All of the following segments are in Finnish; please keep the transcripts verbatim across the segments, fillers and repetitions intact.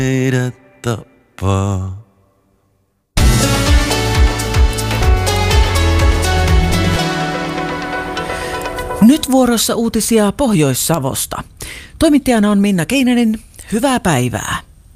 meidät tappaa. Nyt vuorossa uutisia Pohjois-Savosta. Toimittajana on Minna Keinänen. Hyvää päivää.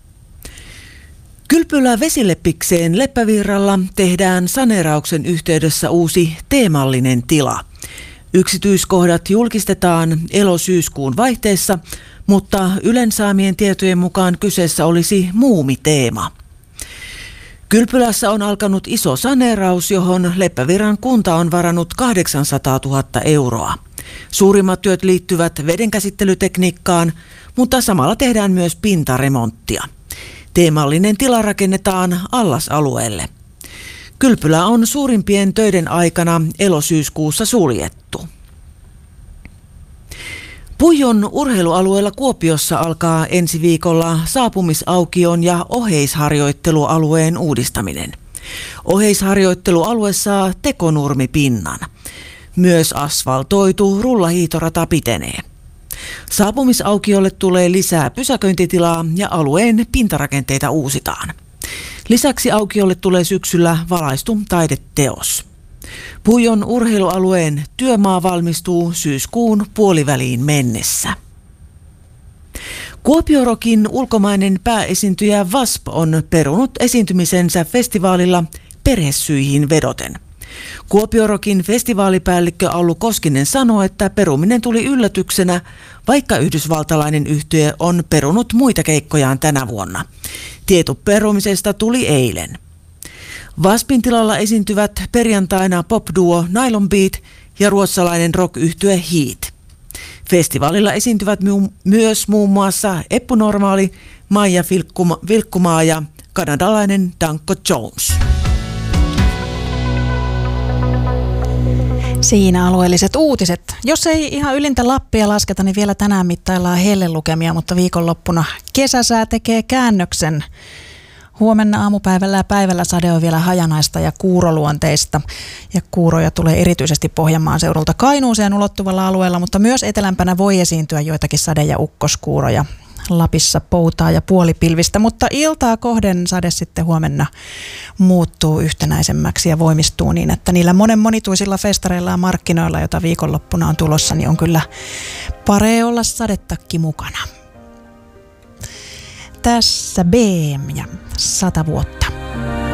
Kylpylä Vesileppikseen Leppävirralla tehdään saneerauksen yhteydessä uusi teemallinen tila. Yksityiskohdat julkistetaan elo-syyskuun vaihteessa, mutta Ylen saamien tietojen mukaan kyseessä olisi muumiteema. Kylpylässä on alkanut iso saneeraus, johon Leppävirran kunta on varannut kahdeksansataatuhatta euroa. Suurimmat työt liittyvät vedenkäsittelytekniikkaan, mutta samalla tehdään myös pintaremonttia. Teemallinen tila rakennetaan allasalueelle. Kylpylä on suurimpien töiden aikana elo-syyskuussa suljettu. Puijon urheilualueella Kuopiossa alkaa ensi viikolla saapumisaukion ja oheisharjoittelualueen uudistaminen. Oheisharjoittelualue saa tekonurmipinnan. Myös asfaltoitu rullahiihtorata pitenee. Saapumisaukiolle tulee lisää pysäköintitilaa ja alueen pintarakenteita uusitaan. Lisäksi aukiolle tulee syksyllä valaistu taideteos. Puijon urheilualueen työmaa valmistuu syyskuun puoliväliin mennessä. Kuopiorokin ulkomainen pääesiintyjä V A S P on perunut esiintymisensä festivaalilla perhesyihin vedoten. Kuopiorokin festivaalipäällikkö Allu Koskinen sanoi, että peruminen tuli yllätyksenä, vaikka yhdysvaltalainen yhtye on perunut muita keikkojaan tänä vuonna. Tieto perumisesta tuli eilen. V A S Pin tilalla esiintyvät perjantaina popduo Nylon Beat ja ruotsalainen rock-yhtye Heat. Festivaalilla esiintyvät my- myös muun muassa Eppu Normaali, Maija Vilkkuma- Vilkkumaa ja kanadalainen Danko Jones. Siinä alueelliset uutiset. Jos ei ihan ylintä Lappia lasketa, niin vielä tänään mittaillaan hellelukemia, mutta viikonloppuna kesäsää tekee käännöksen. Huomenna aamupäivällä ja päivällä sade on vielä hajanaista ja kuuroluonteista. Ja kuuroja tulee erityisesti Pohjanmaan seudulta Kainuuseen ulottuvalla alueella, mutta myös etelämpänä voi esiintyä joitakin sade- ja ukkoskuuroja. Lapissa poutaa ja puolipilvistä, mutta iltaa kohden sade sitten huomenna muuttuu yhtenäisemmäksi ja voimistuu niin, että niillä monen monituisilla festareilla ja markkinoilla, joita viikonloppuna on tulossa, niin on kyllä paree olla sadetakki mukana. Tässä B M ja sata vuotta.